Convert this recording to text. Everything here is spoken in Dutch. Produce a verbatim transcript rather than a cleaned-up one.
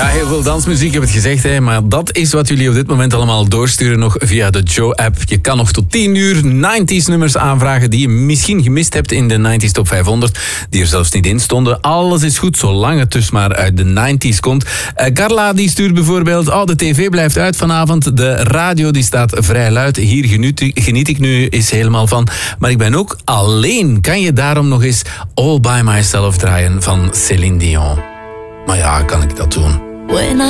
Ja, heel veel dansmuziek, ik heb het gezegd, hè, maar dat is wat jullie op dit moment allemaal doorsturen nog via de Joe-app. Je kan nog tot tien uur nineties nummers aanvragen die je misschien gemist hebt in de nineties Top vijfhonderd, die er zelfs niet in stonden. Alles is goed, zolang het dus maar uit de nineties komt. Uh, Carla die stuurt bijvoorbeeld, oh, de tv blijft uit vanavond, de radio die staat vrij luid, hier geniet, geniet ik nu eens helemaal van. Maar ik ben ook alleen. Kan je daarom nog eens All By Myself draaien van Céline Dion? Maar ja, kan ik dat doen?